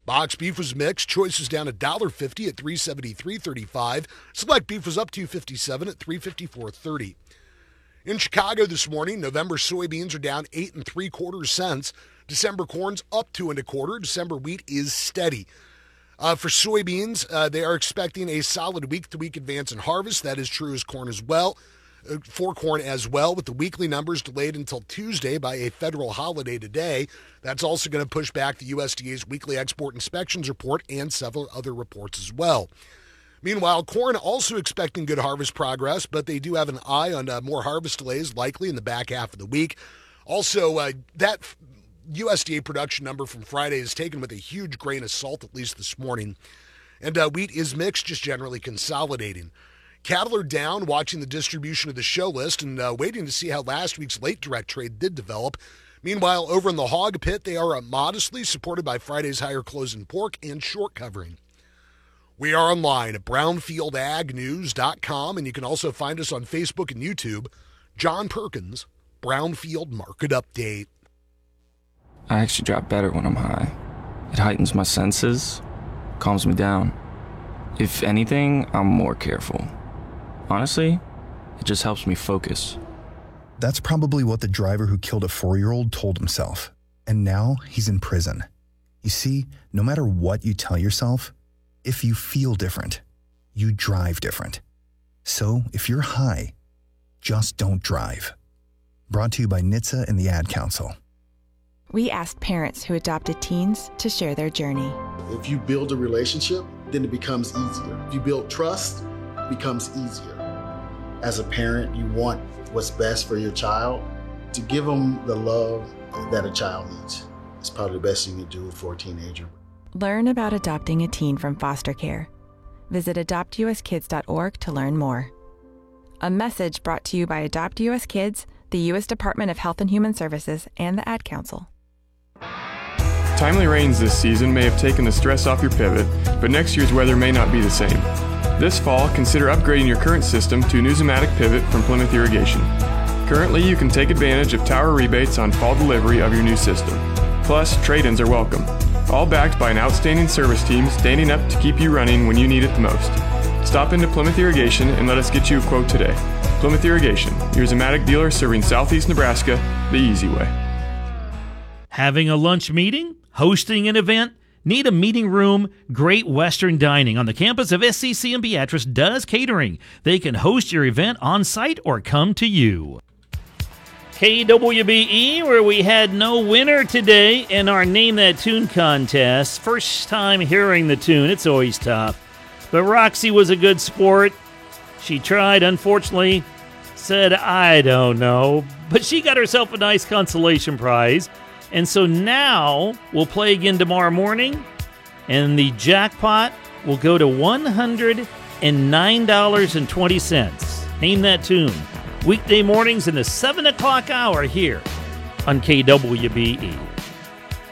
Box beef was mixed. Choice was down $1.50 at $373.35. Select beef was up $2.57 at $354.30. In Chicago this morning, November soybeans are down 8 3/4 cents. December corn's up 2 1/4. December wheat is steady. For soybeans, they are expecting a solid week-to-week advance in harvest. That is true as corn as well. For corn as well, with the weekly numbers delayed until Tuesday by a federal holiday today. That's also going to push back the USDA's weekly export inspections report and several other reports as well. Meanwhile, corn also expecting good harvest progress, but they do have an eye on more harvest delays likely in the back half of the week. Also, that USDA production number from Friday is taken with a huge grain of salt, at least this morning. And wheat is mixed, just generally consolidating. Cattle are down, watching the distribution of the show list and waiting to see how last week's late direct trade did develop. Meanwhile, over in the hog pit, they are modestly supported by Friday's higher close in pork and short covering. We are online at brownfieldagnews.com, and you can also find us on Facebook and YouTube. John Perkins, Brownfield Market Update. I actually drop better when I'm high. It heightens my senses, calms me down. If anything, I'm more careful. Honestly, it just helps me focus. That's probably what the driver who killed a 4-year-old told himself. And now he's in prison. You see, no matter what you tell yourself, if you feel different, you drive different. So if you're high, just don't drive. Brought to you by NHTSA and the Ad Council. We asked parents who adopted teens to share their journey. If you build a relationship, then it becomes easier. If you build trust, it becomes easier. As a parent, you want what's best for your child. To give them the love that a child needs is probably the best you can do for a teenager. Learn about adopting a teen from foster care. Visit adoptuskids.org to learn more. A message brought to you by Adopt US Kids, the U.S. Department of Health and Human Services, and the Ad Council. Timely rains this season may have taken the stress off your pivot, but next year's weather may not be the same. This fall, consider upgrading your current system to a new Zimmatic pivot from Plymouth Irrigation. Currently, you can take advantage of tower rebates on fall delivery of your new system. Plus, trade-ins are welcome. All backed by an outstanding service team standing up to keep you running when you need it the most. Stop into Plymouth Irrigation and let us get you a quote today. Plymouth Irrigation, your Zimmatic dealer serving southeast Nebraska the easy way. Having a lunch meeting? Hosting an event? Need a meeting room? Great Western Dining on the campus of SCC in Beatrice does catering. They can host your event on site or come to you. KWBE, where we had no winner today in our Name That Tune contest. First time hearing the tune, it's always tough. But Roxy was a good sport. She tried, unfortunately, said, I don't know. But she got herself a nice consolation prize. And so now we'll play again tomorrow morning, and the jackpot will go to $109.20. Name that tune. Weekday mornings in the 7 o'clock hour here on KWBE.